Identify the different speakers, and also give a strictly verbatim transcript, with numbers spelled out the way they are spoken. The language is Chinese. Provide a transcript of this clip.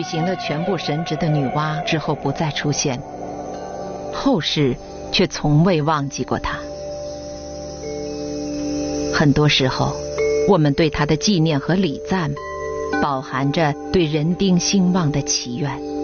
Speaker 1: 履行了全部神职的女娲之后不再出现，后世却从未忘记过她。很多时候，我们对她的纪念和礼赞，饱含着对人丁兴旺的祈愿。